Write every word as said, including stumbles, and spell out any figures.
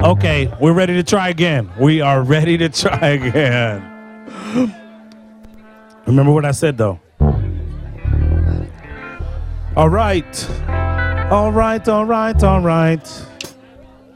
Okay, we're ready to try again. We are ready to try again. Remember what I said, though. All right. All right, all right, all right.